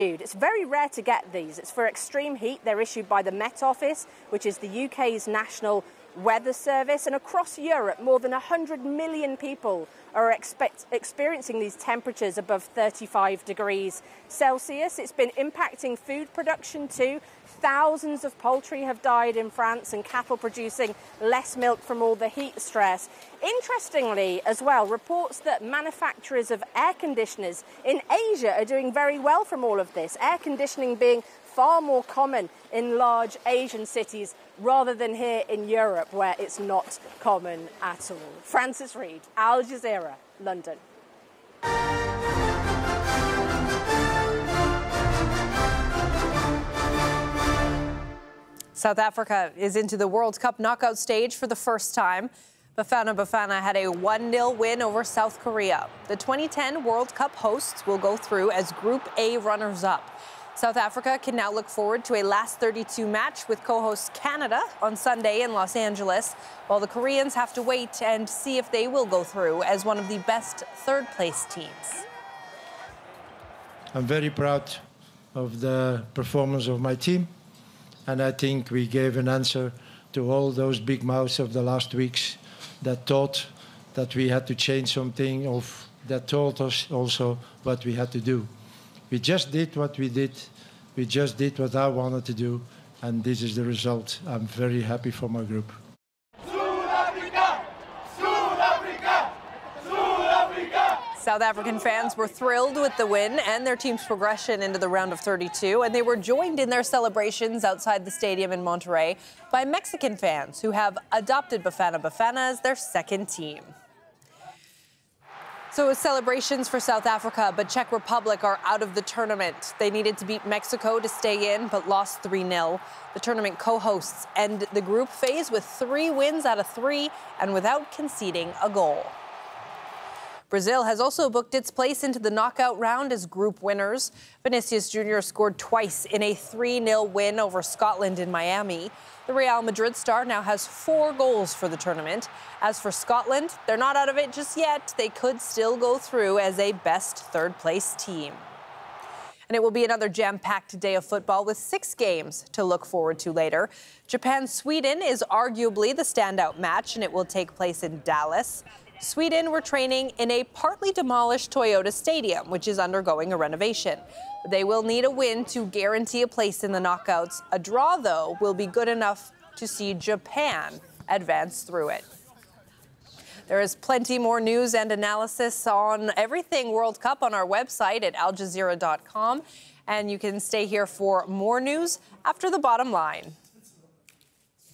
It's very rare to get these. It's for extreme heat. They're issued by the Met Office, which is the UK's national weather service. And across Europe, more than 100 million people are experiencing these temperatures above 35 degrees Celsius. It's been impacting food production too. Thousands of poultry have died in France and cattle producing less milk from all the heat stress. Interestingly as well, reports that manufacturers of air conditioners in Asia are doing very well from all of this. Air conditioning being far more common in large Asian cities rather than here in Europe, where it's not common at all. Francis Reid, Al Jazeera, London. South Africa is into the World Cup knockout stage for the first time. Bafana Bafana had a 1-0 win over South Korea. The 2010 World Cup hosts will go through as Group A runners-up. South Africa can now look forward to a last 32 match with co-host Canada on Sunday in Los Angeles, while the Koreans have to wait and see if they will go through as one of the best third-place teams. I'm very proud of the performance of my team, and I think we gave an answer to all those big mouths of the last weeks that thought that we had to change something, or that told us also what we had to do. We just did what we did. We just did what I wanted to do, and this is the result. I'm very happy for my group. South African fans were thrilled with the win and their team's progression into the round of 32, and they were joined in their celebrations outside the stadium in Monterrey by Mexican fans who have adopted Bafana Bafana as their second team. So it was celebrations for South Africa, but Czech Republic are out of the tournament. They needed to beat Mexico to stay in, but lost 3-0. The tournament co-hosts end the group phase with 3 wins out of 3 and without conceding a goal. Brazil has also booked its place into the knockout round as group winners. Vinicius Jr. scored twice in a 3-0 win over Scotland in Miami. The Real Madrid star now has 4 goals for the tournament. As for Scotland, they're not out of it just yet. They could still go through as a best third-place team. And it will be another jam-packed day of football with 6 games to look forward to later. Japan-Sweden is arguably the standout match, and it will take place in Dallas. Sweden were training in a partly demolished Toyota Stadium, which is undergoing a renovation. They will need a win to guarantee a place in the knockouts. A draw, though, will be good enough to see Japan advance through it. There is plenty more news and analysis on everything World Cup on our website at aljazeera.com. And you can stay here for more news after the bottom line.